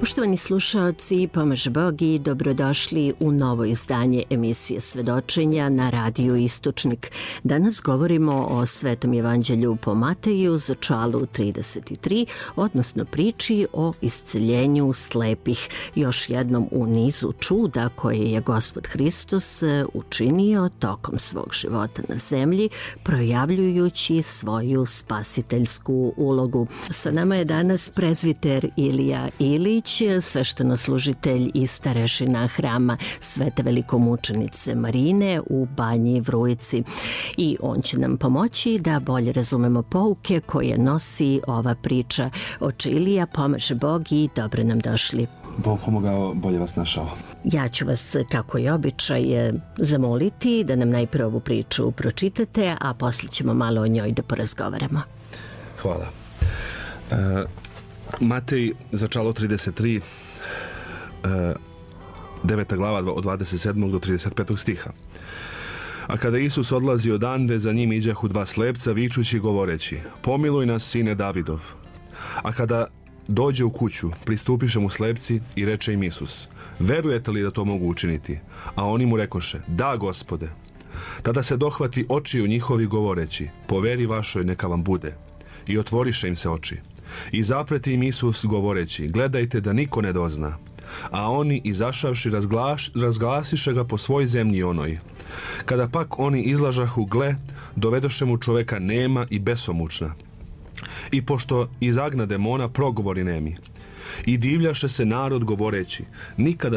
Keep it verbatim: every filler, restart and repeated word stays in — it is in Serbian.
Poštovani slušaoci, pomaže Bog i dobrodošli u novo izdanje emisije Svedočenja na Radiju Istočnik. Danas govorimo o Svetom evanđelju po Mateju za čalu trideset tri, odnosno priči o isceljenju slepih, još jednom u nizu čuda koje je Gospod Hristos učinio tokom svog života na zemlji, projavljujući svoju spasiteljsku ulogu. Sa nama je danas prezviter Ilija Ilić, sveštenoslужitelj i starešina hrama Svete velikomučenice Marine u Banji Vrujci. I on će nam pomoći da bolje razumemo pouke koje nosi ova priča. Oče Ilija, pomaže Bog i dobro nam došli. Bog pomogao, bolje vas našao. Ja ću vas, kako je običaj, zamoliti da nam najprve ovu priču pročitate, a poslije ćemo malo o njoj da porazgovaramo. Hvala. E, Matej za čalo trideset tri, e, deveta glava od dvadeset sedmog do trideset petog stiha. A kada Isus odlazi odande, za njim iđahu dva slepca, vičući i govoreći: Pomiluj nas, sine Davidov. A kada dođe u kuću, pristupiše mu slepci i reče im Isus: Verujete li da to mogu učiniti? A oni mu rekoše: Da, Gospode. Tada se dohvati očiju njihovi govoreći: Po veri vašoj neka vam bude. I otvoriše im se oči. I zapreti im Isus govoreći: Gledajte da niko ne dozna. A oni, izašavši, razglaš, razglasiše ga po svoj zemlji onoj. Kada pak oni izlažahu, gle, dovedoše mu čoveka nema i besomučna. I pošto izagna demona, progovori nemi. I divljaše se narod govoreći: Nikada